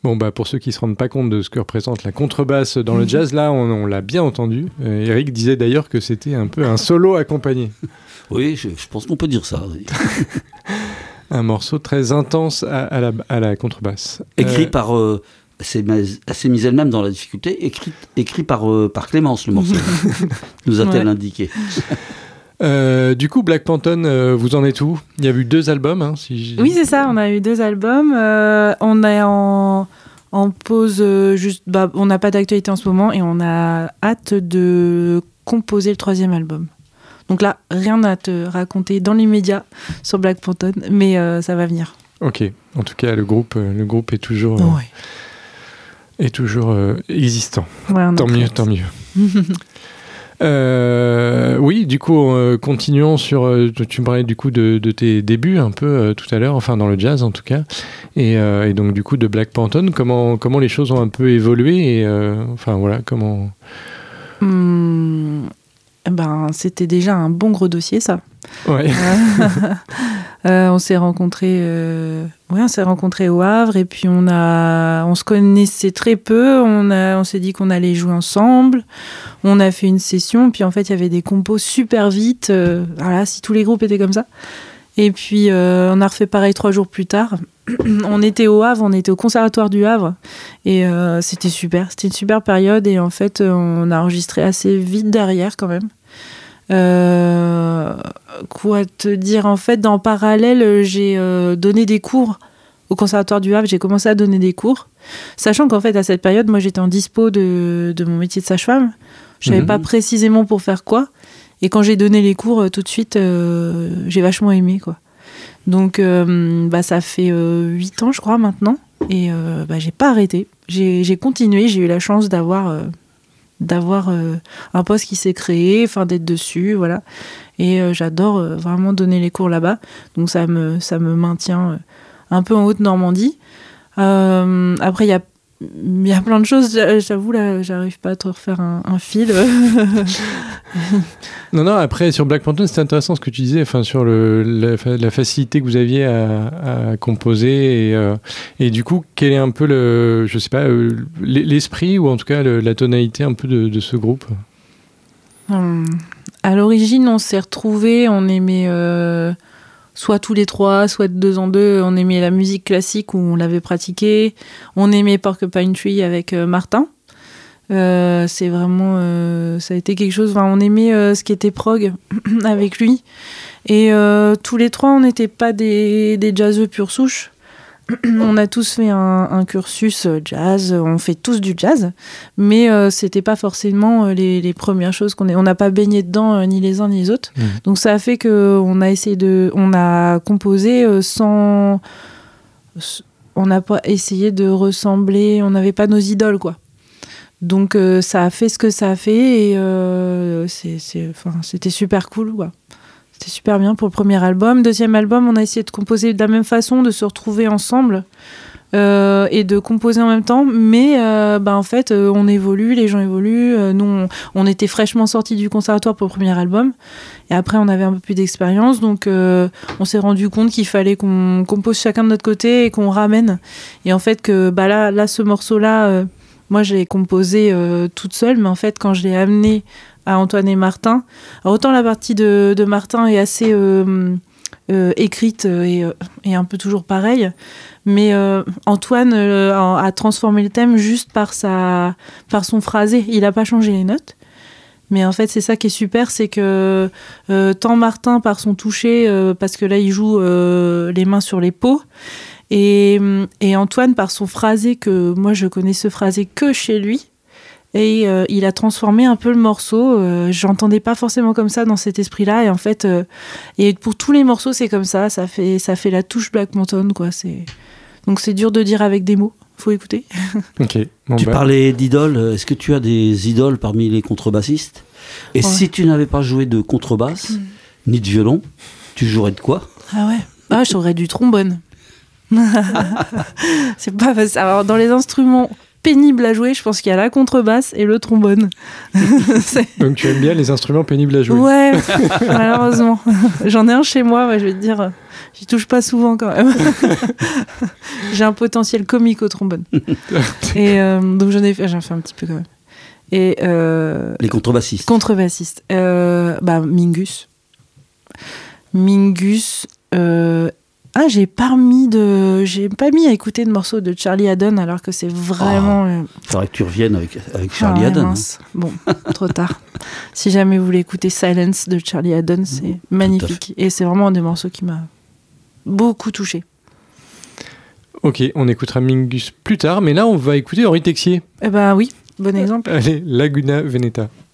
Bon, pour ceux qui ne se rendent pas compte de ce que représente la contrebasse dans le jazz, là, on l'a bien entendu. Eric disait d'ailleurs que c'était un peu un solo accompagné. Oui, je pense qu'on peut dire ça. Oui. Un morceau très intense à la contrebasse. Écrit par... c'est mis elle-même dans la difficulté, écrit par Clémence, le morceau, nous a-t-elle indiqué. Du coup, Black Panton, vous en êtes où ? Il y a eu 2 albums, hein, Oui, c'est ça, on a eu 2 albums. On est en pause, on n'a pas d'actualité en ce moment et on a hâte de composer le 3e album. Donc là, rien à te raconter dans l'immédiat sur Black Panton, mais ça va venir. Ok, en tout cas, le groupe est toujours... est toujours existant. Ouais, tant mieux. Oui, du coup, continuons sur... tu me parlais du coup de tes débuts un peu tout à l'heure, enfin dans le jazz en tout cas, et donc du coup de Black Panton, comment les choses ont un peu évolué, et enfin voilà, comment... C'était déjà un bon gros dossier, ça. Ouais. On s'est rencontrés au Havre, et puis on se connaissait très peu. On s'est dit qu'on allait jouer ensemble. On a fait une session, puis en fait il y avait des compos super vite. Voilà, si tous les groupes étaient comme ça. Et puis on a refait pareil 3 jours plus tard. On était au Havre, on était au Conservatoire du Havre, et c'était super. C'était une super période, et en fait on a enregistré assez vite derrière quand même. Quoi te dire, en fait, en parallèle, j'ai donné des cours au Conservatoire du Havre. J'ai commencé à donner des cours, sachant qu'en fait à cette période, moi j'étais en dispo de mon métier de sage-femme. Je savais pas précisément pour faire quoi, et quand j'ai donné les cours, tout de suite j'ai vachement aimé, quoi. Donc ça fait 8 ans je crois maintenant, et j'ai pas arrêté, j'ai continué. J'ai eu la chance d'avoir un poste qui s'est créé, d'être dessus, voilà. Et j'adore vraiment donner les cours là-bas, donc ça me maintient un peu en Haute-Normandie. Après il y a plein de choses, j'avoue, là j'arrive pas à te refaire un fil. Non, après sur Black Panton, c'était intéressant ce que tu disais, sur la facilité que vous aviez à composer, et du coup quel est un peu l'esprit, ou en tout cas la tonalité un peu de ce groupe. À l'origine, on s'est retrouvés, on aimait soit tous les 3, soit de 2 en 2, on aimait la musique classique où on l'avait pratiquée, on aimait Porcupine Tree avec Martin. C'est vraiment ça a été quelque chose, on aimait ce qui était prog avec lui, et tous les 3 on n'était pas des jazzeux pure souche. On a tous fait un cursus jazz, on fait tous du jazz, mais c'était pas forcément les premières choses on n'a pas baigné dedans, ni les uns ni les autres. Donc ça a fait qu'on a composé sans... On n'a pas essayé de ressembler, on n'avait pas nos idoles, quoi. Donc ça a fait ce que ça a fait, et c'était super cool, quoi. C'était super bien pour le premier album. 2e album, on a essayé de composer de la même façon, de se retrouver ensemble et de composer en même temps, mais en fait on évolue, les gens évoluent. Nous on était fraîchement sortis du conservatoire pour le premier album, et après on avait un peu plus d'expérience, donc on s'est rendu compte qu'il fallait qu'on compose chacun de notre côté et qu'on ramène. Et en fait que là ce morceau là, moi je l'ai composé toute seule, mais en fait quand je l'ai amené à Antoine et Martin, alors autant la partie de Martin est assez écrite et un peu toujours pareille, mais Antoine a transformé le thème juste par son phrasé. Il a pas changé les notes, mais en fait c'est ça qui est super, c'est que tant Martin par son toucher, parce que là il joue les mains sur les peaux, et Antoine par son phrasé, que moi je connais ce phrasé que chez lui. Et il a transformé un peu le morceau. J'entendais pas forcément comme ça dans cet esprit-là. Et en fait, et pour tous les morceaux, c'est comme ça. Ça fait la touche Black Panton, quoi. Donc c'est dur de dire avec des mots. Faut écouter. Okay. Tu parlais d'idoles. Est-ce que tu as des idoles parmi les contrebassistes ? Et si tu n'avais pas joué de contrebasse, ni de violon, tu jouerais de quoi ? Ah ouais. Je jouerais du trombone. C'est pas facile. Alors dans les instruments pénibles à jouer, je pense qu'il y a la contrebasse et le trombone. Donc tu aimes bien les instruments pénibles à jouer. Ouais, malheureusement. J'en ai un chez moi, je vais te dire, j'y touche pas souvent quand même. J'ai un potentiel comique au trombone. Et donc j'en ai fait un petit peu quand même. Et les contrebassistes. Mingus. J'ai pas mis à écouter de morceaux de Charlie Haddon alors que c'est vraiment. Faudrait que tu reviennes avec Charlie Haddon. Mince. Bon, trop tard. Si jamais vous voulez écouter Silence de Charlie Haddon, c'est magnifique et c'est vraiment un des morceaux qui m'a beaucoup touché. Ok, on écoutera Mingus plus tard, mais là on va écouter Henri Texier. Oui, bon exemple. Allez, Laguna Veneta.